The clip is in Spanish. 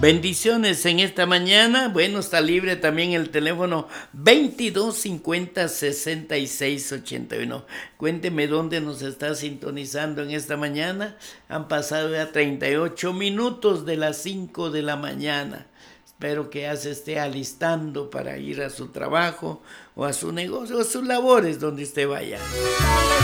Bendiciones en esta mañana. Bueno, está libre también el teléfono 2250-6681. Cuénteme dónde nos está sintonizando en esta mañana. Han pasado ya 38 minutos de las 5 de la mañana. Espero que ya se esté alistando para ir a su trabajo o a su negocio o a sus labores donde usted vaya.